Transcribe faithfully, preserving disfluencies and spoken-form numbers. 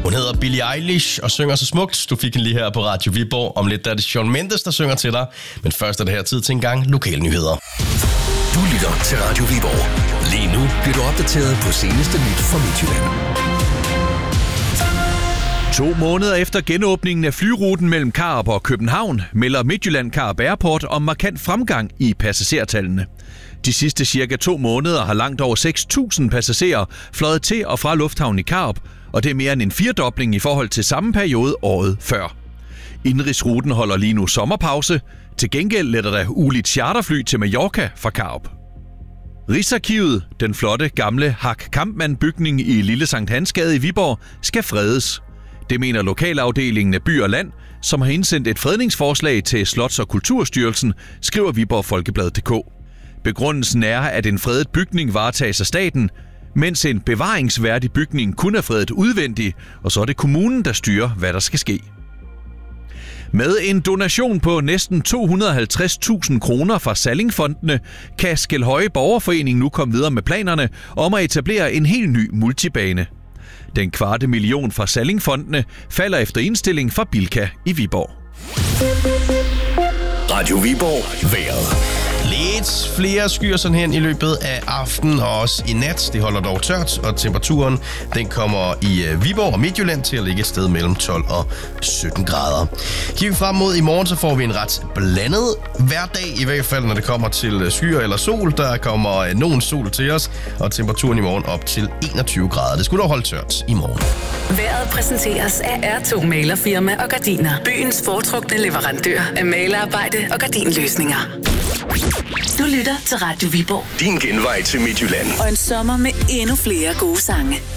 Hun hedder Billie Eilish og synger så smukt. Du fik hende lige her på Radio Viborg. Om lidt der er det Shawn Mendes, der synger til dig. Men først er det her tid til en gang lokalnyheder. Du lytter til Radio Viborg. Lige nu bliver du opdateret på seneste nyt fra Midtjylland. To måneder efter genåbningen af flyruten mellem Karup og København, melder Midtjylland Karup Airport om markant fremgang i passagertallene. De sidste cirka to måneder har langt over seks tusind passagerer fløjet til og fra lufthavnen i Karup, og det er mere end en firedobling i forhold til samme periode året før. Indenrigsruten holder lige nu sommerpause. Til gengæld letter der ugeligt charterfly til Mallorca fra Karup. Rigsarkivet, den flotte gamle Hak Kampmann-bygning i Lille Sankt Hansgade i Viborg, skal fredes. Det mener lokalafdelingen af By og Land, som har indsendt et fredningsforslag til Slots- og Kulturstyrelsen, skriver Viborg Folkeblad punktum d k. Begrundelsen er, at en fredet bygning varetages af staten, mens en bevaringsværdig bygning kun er fredet udvendig, og så er det kommunen, der styrer, hvad der skal ske. Med en donation på næsten to hundrede og halvtreds tusind kroner fra Sallingfondene, kan Skelhøje Borgerforening nu komme videre med planerne om at etablere en helt ny multibane. Den kvarte million fra Sallingfondene falder efter indstilling fra Bilka i Viborg. Radio Viborg. Vejret. Lidt flere skyer sådan hen i løbet af aftenen og også i nat. Det holder dog tørt, og temperaturen den kommer i Viborg og Midtjylland til at ligge et sted mellem tolv og sytten grader. Kigger vi frem mod i morgen, så får vi en ret blandet hverdag, i hvert fald når det kommer til skyer eller sol. Der kommer nogen sol til os, og temperaturen i morgen op til enogtyve grader. Det skulle dog holde tørt i morgen. Vejret præsenteres af R to Malerfirma og Gardiner. Byens foretrukne leverandør af malerarbejde og gardinløsninger. Du lytter til Radio Viborg. Din genvej til Midtjylland. Og en sommer med endnu flere gode sange.